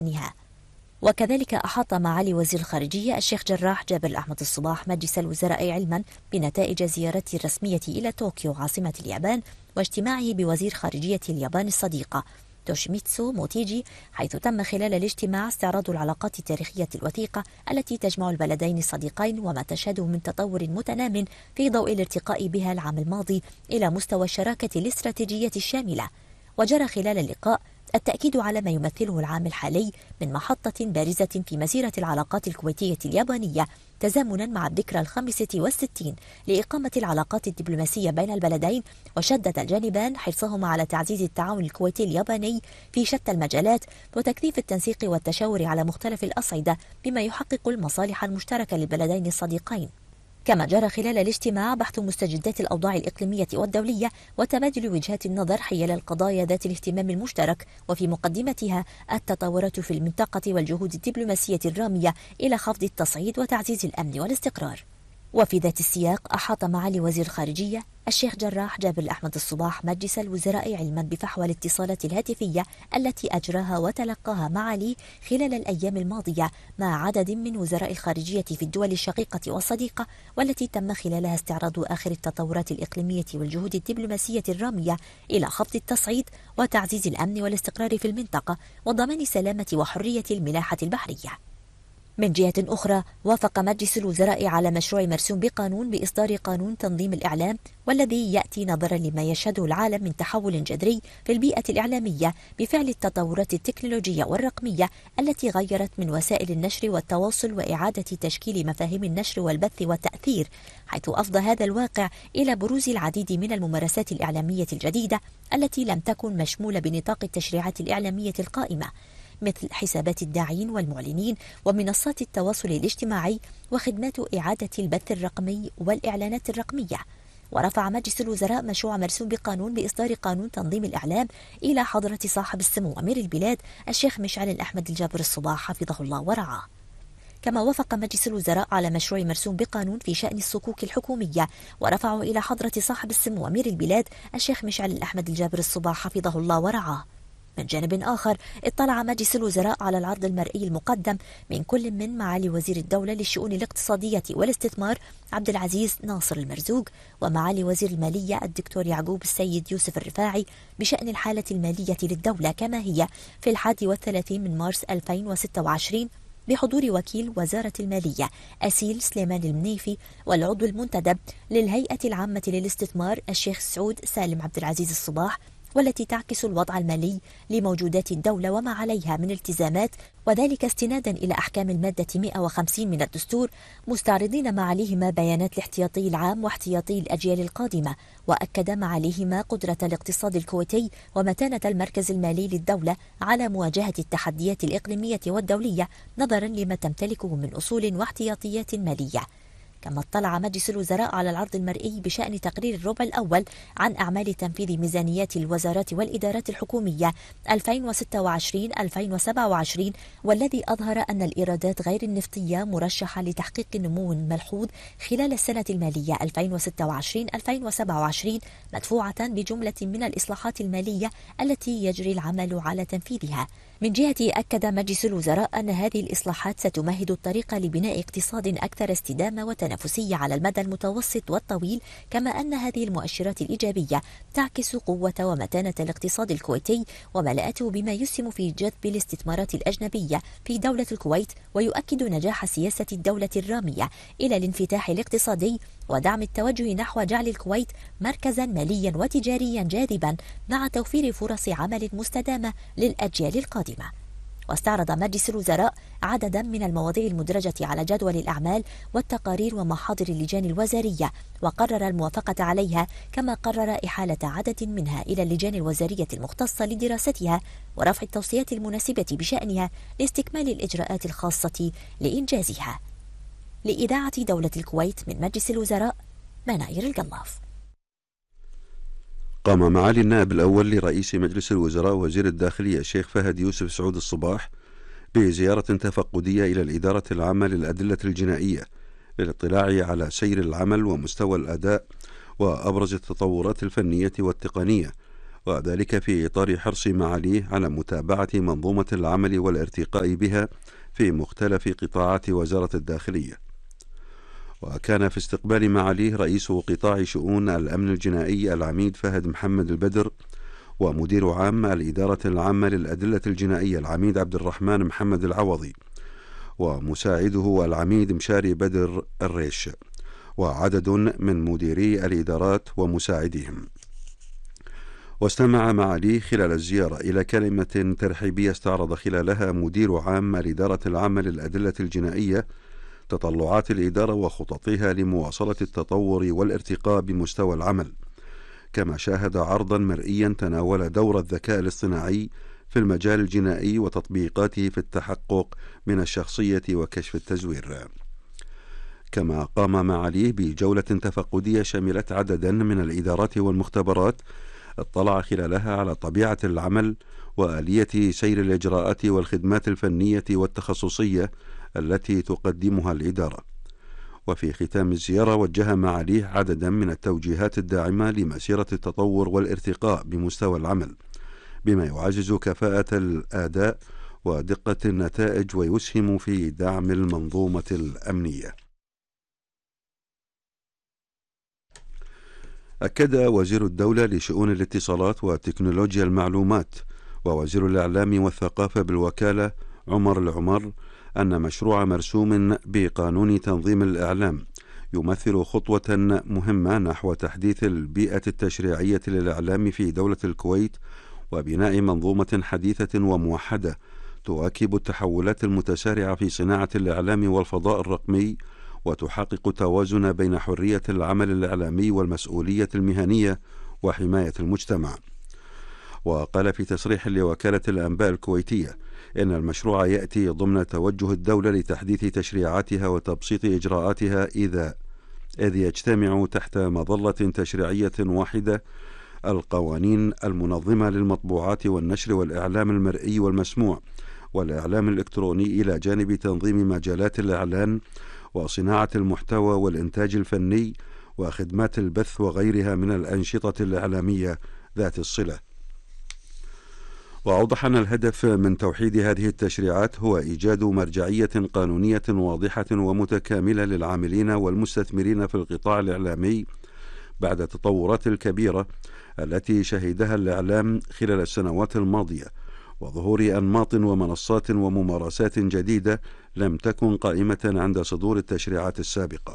نها. وكذلك أحاط معالي وزير الخارجية الشيخ جراح جابر أحمد الصباح مجلس الوزراء علما بنتائج زيارته الرسمية إلى طوكيو عاصمة اليابان واجتماعه بوزير خارجية اليابان الصديقة توشيميتسو موتيجي، حيث تم خلال الاجتماع استعراض العلاقات التاريخية الوثيقة التي تجمع البلدين الصديقين وما تشهده من تطور متنام في ضوء الارتقاء بها العام الماضي إلى مستوى الشراكة الاستراتيجية الشاملة. وجرى خلال اللقاء التأكيد على ما يمثله العام الحالي من محطة بارزة في مسيرة العلاقات الكويتية اليابانية، تزامنا مع الذكرى 65 لإقامة العلاقات الدبلوماسية بين البلدين. وشدد الجانبان حرصهما على تعزيز التعاون الكويتي الياباني في شتى المجالات وتكثيف التنسيق والتشاور على مختلف الأصعدة بما يحقق المصالح المشتركة للبلدين الصديقين. كما جرى خلال الاجتماع بحث مستجدات الأوضاع الإقليمية والدولية وتبادل وجهات النظر حيال القضايا ذات الاهتمام المشترك، وفي مقدمتها التطورات في المنطقة والجهود الدبلوماسية الرامية إلى خفض التصعيد وتعزيز الأمن والاستقرار. وفي ذات السياق أحاط معالي وزير الخارجية الشيخ جراح جابر أحمد الصباح مجلس الوزراء علما بفحوى الاتصالات الهاتفية التي أجراها وتلقاها معالي خلال الأيام الماضية مع عدد من وزراء الخارجية في الدول الشقيقة والصديقة، والتي تم خلالها استعراض آخر التطورات الإقليمية والجهود الدبلوماسية الرامية إلى خفض التصعيد وتعزيز الأمن والاستقرار في المنطقة وضمان سلامة وحرية الملاحة البحرية. من جهة أخرى، وافق مجلس الوزراء على مشروع مرسوم بقانون بإصدار قانون تنظيم الإعلام، والذي يأتي نظرا لما يشهده العالم من تحول جذري في البيئة الإعلامية بفعل التطورات التكنولوجية والرقمية التي غيرت من وسائل النشر والتواصل وإعادة تشكيل مفاهيم النشر والبث والتأثير، حيث أفضى هذا الواقع إلى بروز العديد من الممارسات الإعلامية الجديدة التي لم تكن مشمولة بنطاق التشريعات الإعلامية القائمة، مثل حسابات الداعين والمعلنين ومنصات التواصل الاجتماعي وخدمات إعادة البث الرقمي والإعلانات الرقمية. ورفع مجلس الوزراء مشروع مرسوم بقانون بإصدار قانون تنظيم الإعلام إلى حضرة صاحب السمو أمير البلاد الشيخ مشعل الأحمد الجابر الصباح حفظه الله ورعاه. كما وافق مجلس الوزراء على مشروع مرسوم بقانون في شأن الصكوك الحكومية، ورفعه إلى حضرة صاحب السمو أمير البلاد الشيخ مشعل الأحمد الجابر الصباح حفظه الله ورعاه. من جانب آخر، اطلع مجلس الوزراء على العرض المرئي المقدم من كل من معالي وزير الدولة للشؤون الاقتصادية والاستثمار عبد العزيز ناصر المرزوق، ومعالي وزير المالية الدكتور يعقوب السيد يوسف الرفاعي بشأن الحالة المالية للدولة كما هي في 31 من مارس 2026، بحضور وكيل وزارة المالية أسيل سليمان المنيفي والعضو المنتدب للهيئة العامة للاستثمار الشيخ سعود سالم عبد العزيز الصباح، والتي تعكس الوضع المالي لموجودات الدولة وما عليها من التزامات، وذلك استنادا إلى أحكام المادة 150 من الدستور، مستعرضين معاليهما بيانات الاحتياطي العام واحتياطي الأجيال القادمة. وأكد معاليهما قدرة الاقتصاد الكويتي ومتانة المركز المالي للدولة على مواجهة التحديات الإقليمية والدولية نظرا لما تمتلكه من أصول واحتياطيات مالية. كما اطلع مجلس الوزراء على العرض المرئي بشأن تقرير الربع الأول عن أعمال تنفيذ ميزانيات الوزارات والإدارات الحكومية 2026-2027، والذي أظهر أن الإيرادات غير النفطية مرشحة لتحقيق نمو ملحوظ خلال السنة المالية 2026-2027 مدفوعة بجملة من الإصلاحات المالية التي يجري العمل على تنفيذها. من جهته أكد مجلس الوزراء أن هذه الإصلاحات ستمهد الطريق لبناء اقتصاد أكثر استدامة وتنافسية على المدى المتوسط والطويل، كما أن هذه المؤشرات الإيجابية تعكس قوة ومتانة الاقتصاد الكويتي وملأته بما يسهم في جذب الاستثمارات الأجنبية في دولة الكويت، ويؤكد نجاح سياسة الدولة الرامية إلى الانفتاح الاقتصادي ودعم التوجه نحو جعل الكويت مركزا ماليا وتجاريا جاذبا مع توفير فرص عمل مستدامة للأجيال القادمة. واستعرض مجلس الوزراء عددا من المواضيع المدرجة على جدول الأعمال والتقارير ومحاضر اللجان الوزارية، وقرر الموافقة عليها، كما قرر إحالة عدد منها إلى اللجان الوزارية المختصة لدراستها ورفع التوصيات المناسبة بشأنها لاستكمال الإجراءات الخاصة لإنجازها. لإذاعة دولة الكويت من مجلس الوزراء، مناير القلاف. قام معالي النائب الأول لرئيس مجلس الوزراء وزير الداخلية الشيخ فهد يوسف سعود الصباح بزيارة تفقدية إلى الإدارة العامة للأدلة الجنائية للاطلاع على سير العمل ومستوى الأداء وأبرز التطورات الفنية والتقنية، وذلك في إطار حرص معاليه على متابعة منظومة العمل والارتقاء بها في مختلف قطاعات وزارة الداخلية. وكان في استقبال معاليه رئيس قطاع شؤون الأمن الجنائي العميد فهد محمد البدر، ومدير عام الإدارة العامة للأدلة الجنائية العميد عبد الرحمن محمد العوضي، ومساعده العميد مشاري بدر الريش، وعدد من مديري الإدارات ومساعديهم. واستمع معاليه خلال الزيارة إلى كلمة ترحيبية استعرض خلالها مدير عام الإدارة العامة للأدلة الجنائية تطلعات الإدارة وخططها لمواصلة التطور والارتقاء بمستوى العمل، كما شاهد عرضا مرئيا تناول دور الذكاء الاصطناعي في المجال الجنائي وتطبيقاته في التحقق من الشخصية وكشف التزوير. كما قام معاليه بجولة تفقدية شملت عددا من الإدارات والمختبرات اطلع خلالها على طبيعة العمل وآلية سير الإجراءات والخدمات الفنية والتخصصية التي تقدمها الإدارة. وفي ختام الزيارة وجه معاليه عددا من التوجيهات الداعمة لمسيرة التطور والارتقاء بمستوى العمل، بما يعزز كفاءة الأداء ودقة النتائج ويسهم في دعم المنظومة الأمنية. أكد وزير الدولة لشؤون الاتصالات وتكنولوجيا المعلومات ووزير الإعلام والثقافة بالوكالة عمر العمر أن مشروع مرسوم بقانون تنظيم الإعلام يمثل خطوة مهمة نحو تحديث البيئة التشريعية للإعلام في دولة الكويت وبناء منظومة حديثة وموحدة تواكب التحولات المتسارعة في صناعة الإعلام والفضاء الرقمي، وتحقق توازن بين حرية العمل الإعلامي والمسؤولية المهنية وحماية المجتمع. وقال في تصريح لوكالة الأنباء الكويتية إن المشروع يأتي ضمن توجه الدولة لتحديث تشريعاتها وتبسيط إجراءاتها إذ يجتمع تحت مظلة تشريعية واحدة القوانين المنظمة للمطبوعات والنشر والإعلام المرئي والمسموع والإعلام الإلكتروني، إلى جانب تنظيم مجالات الإعلان وصناعة المحتوى والإنتاج الفني وخدمات البث وغيرها من الأنشطة الإعلامية ذات الصلة. وأوضح أن الهدف من توحيد هذه التشريعات هو إيجاد مرجعية قانونية واضحة ومتكاملة للعاملين والمستثمرين في القطاع الإعلامي بعد التطورات الكبيرة التي شهدها الإعلام خلال السنوات الماضية، وظهور أنماط ومنصات وممارسات جديدة لم تكن قائمة عند صدور التشريعات السابقة.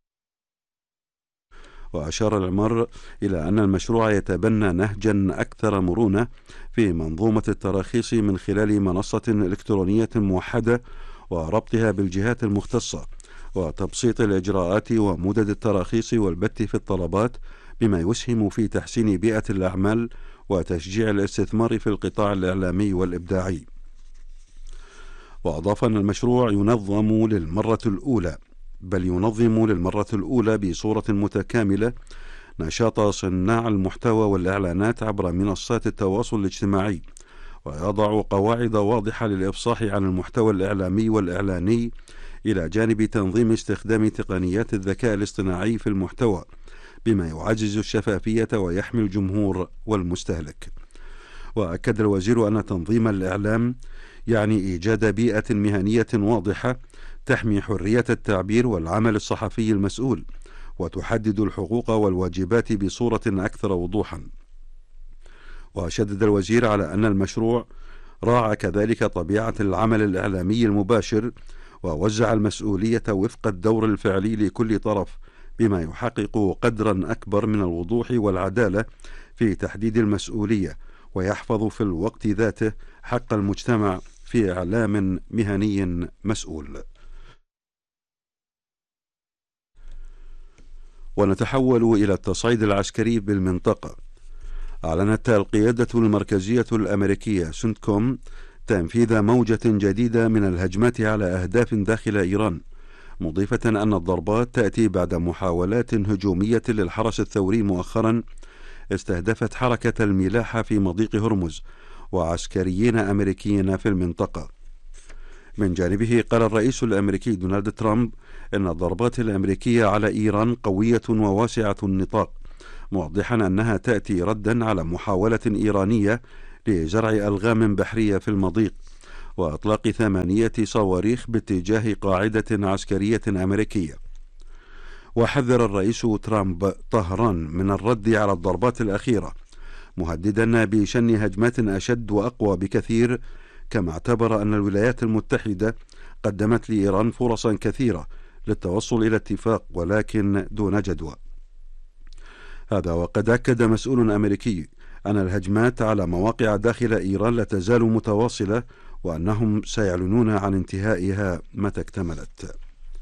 وأشار العمر إلى أن المشروع يتبنى نهجا أكثر مرونة في منظومة التراخيص من خلال منصة إلكترونية موحدة وربطها بالجهات المختصة، وتبسيط الإجراءات ومدد التراخيص والبت في الطلبات، بما يسهم في تحسين بيئة الأعمال وتشجيع الاستثمار في القطاع الإعلامي والإبداعي. وأضاف أن المشروع ينظم للمرة الأولى بصورة متكاملة نشاط صناع المحتوى والإعلانات عبر منصات التواصل الاجتماعي، ويضع قواعد واضحة للإفصاح عن المحتوى الإعلامي والإعلاني، إلى جانب تنظيم استخدام تقنيات الذكاء الاصطناعي في المحتوى، بما يعزز الشفافية ويحمي الجمهور والمستهلك. وأكد الوزير أن تنظيم الإعلام يعني إيجاد بيئة مهنية واضحة تحمي حرية التعبير والعمل الصحفي المسؤول، وتحدد الحقوق والواجبات بصورة أكثر وضوحا. وشدد الوزير على أن المشروع راعى كذلك طبيعة العمل الإعلامي المباشر، ووزع المسؤولية وفق الدور الفعلي لكل طرف، بما يحقق قدرا أكبر من الوضوح والعدالة في تحديد المسؤولية، ويحفظ في الوقت ذاته حق المجتمع في إعلام مهني مسؤول. ونتحول إلى التصعيد العسكري بالمنطقة. أعلنت القيادة المركزية الأمريكية سنتكوم تنفيذ موجة جديدة من الهجمات على أهداف داخل إيران، مضيفة أن الضربات تأتي بعد محاولات هجومية للحرس الثوري مؤخرا استهدفت حركة الملاحة في مضيق هرمز وعسكريين أمريكيين في المنطقة. من جانبه قال الرئيس الأمريكي دونالد ترامب إن الضربات الأمريكية على إيران قوية وواسعة النطاق، موضحا أنها تأتي ردا على محاولة إيرانية لزرع ألغام بحرية في المضيق وإطلاق 8 صواريخ باتجاه قاعدة عسكرية أمريكية. وحذر الرئيس ترامب طهران من الرد على الضربات الأخيرة، مهددا بشن هجمات أشد وأقوى بكثير، كما اعتبر أن الولايات المتحدة قدمت لإيران فرصا كثيرة للتوصل إلى اتفاق ولكن دون جدوى. هذا وقد أكد مسؤول أمريكي أن الهجمات على مواقع داخل إيران لا تزال متواصلة وأنهم سيعلنون عن انتهائها متى اكتملت.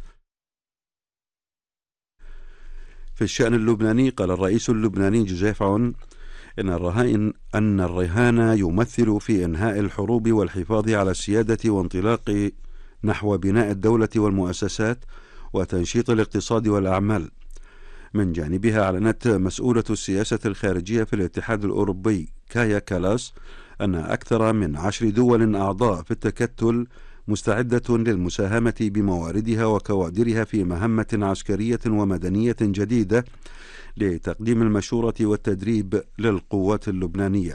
في الشأن اللبناني، قال الرئيس اللبناني جوزيف عون أن الرهان يمثل في إنهاء الحروب والحفاظ على السيادة وانطلاق نحو بناء الدولة والمؤسسات وتنشيط الاقتصاد والأعمال. من جانبها أعلنت مسؤولة السياسة الخارجية في الاتحاد الأوروبي كايا كالاس أن أكثر من 10 دول أعضاء في التكتل مستعدة للمساهمة بمواردها وكوادرها في مهمة عسكرية ومدنية جديدة لتقديم المشورة والتدريب للقوات اللبنانية.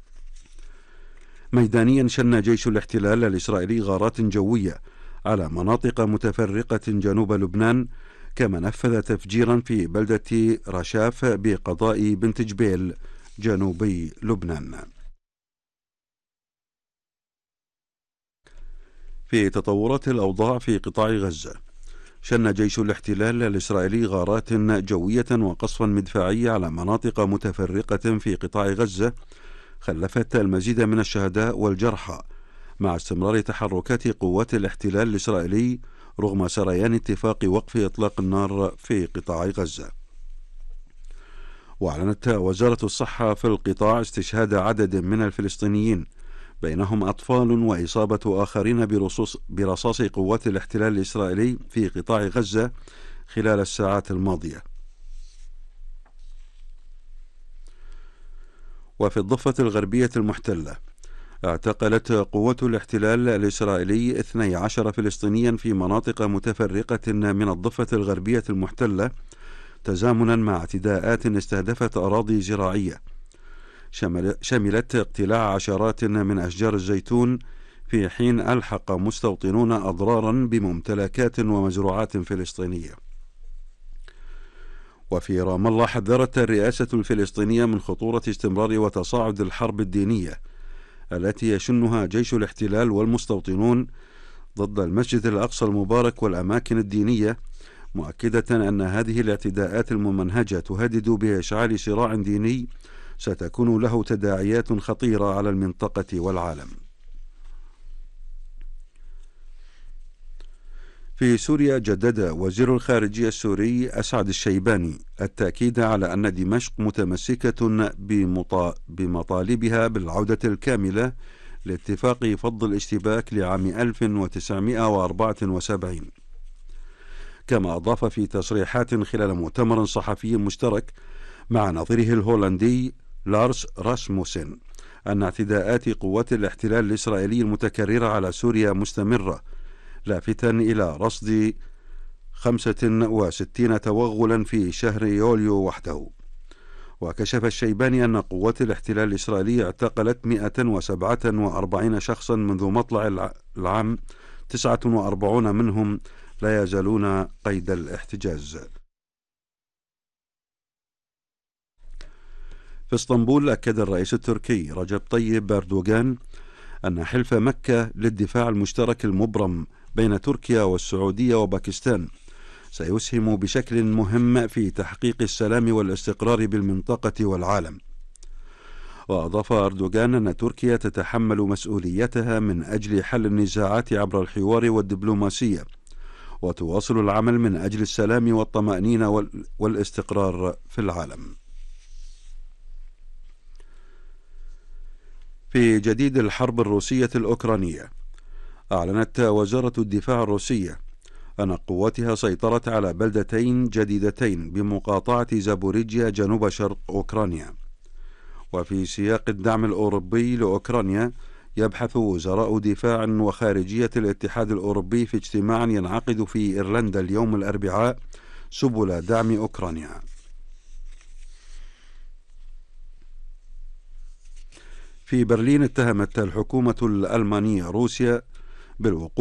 ميدانيا، شن جيش الاحتلال الإسرائيلي غارات جوية على مناطق متفرقة جنوب لبنان، كما نفذ تفجيرا في بلدة رشاف بقضاء بنت جبيل جنوبي لبنان. في تطورات الأوضاع في قطاع غزة، شن جيش الاحتلال الإسرائيلي غارات جوية وقصفا مدفعيا على مناطق متفرقة في قطاع غزة خلفت المزيد من الشهداء والجرحى، مع استمرار تحركات قوات الاحتلال الإسرائيلي رغم سريان اتفاق وقف إطلاق النار في قطاع غزة. وأعلنت وزارة الصحة في القطاع استشهاد عدد من الفلسطينيين، بينهم أطفال وإصابة آخرين برصاص قوات الاحتلال الإسرائيلي في قطاع غزة خلال الساعات الماضية. وفي الضفة الغربية المحتلة، اعتقلت قوات الاحتلال الإسرائيلي 12 فلسطينيا في مناطق متفرقة من الضفة الغربية المحتلة، تزامنا مع اعتداءات استهدفت أراضي زراعية شملت اقتلاع عشرات من أشجار الزيتون، في حين ألحق مستوطنون أضرارا بممتلكات ومزروعات فلسطينية. وفي رام الله، حذرت الرئاسة الفلسطينية من خطورة استمرار وتصاعد الحرب الدينية التي يشنها جيش الاحتلال والمستوطنون ضد المسجد الأقصى المبارك والأماكن الدينية، مؤكدة أن هذه الاعتداءات الممنهجة تهدد بإشعال صراع ديني ستكون له تداعيات خطيرة على المنطقة والعالم. في سوريا، جدد وزير الخارجية السوري أسعد الشيباني التأكيد على أن دمشق متمسكة بمطالبها بالعودة الكاملة لاتفاق فض الاشتباك لعام 1974. كما أضاف في تصريحات خلال مؤتمر صحفي مشترك مع نظيره الهولندي لارس راسموسن أن اعتداءات قوات الاحتلال الإسرائيلي المتكررة على سوريا مستمرة، لافتا إلى رصد 65 توغلا في شهر يوليو وحده. وكشف الشيباني أن قوات الاحتلال الإسرائيلي اعتقلت 147 شخصا منذ مطلع العام، 49 منهم لا يزالون قيد الاحتجاز. في اسطنبول، أكد الرئيس التركي رجب طيب أردوغان أن حلف مكة للدفاع المشترك المبرم بين تركيا والسعودية وباكستان سيسهم بشكل مهم في تحقيق السلام والاستقرار بالمنطقة والعالم. وأضاف أردوغان أن تركيا تتحمل مسؤوليتها من أجل حل النزاعات عبر الحوار والدبلوماسية، وتواصل العمل من أجل السلام والطمأنينة والاستقرار في العالم. في جديد الحرب الروسية الأوكرانية، أعلنت وزارة الدفاع الروسية أن قواتها سيطرت على بلدتين جديدتين بمقاطعة زابوريجيا جنوب شرق أوكرانيا. وفي سياق الدعم الأوروبي لأوكرانيا، يبحث وزراء دفاع وخارجية الاتحاد الأوروبي في اجتماع ينعقد في إيرلندا اليوم الأربعاء سبل دعم أوكرانيا. في برلين اتهمت الحكومة الألمانية روسيا بالوقوع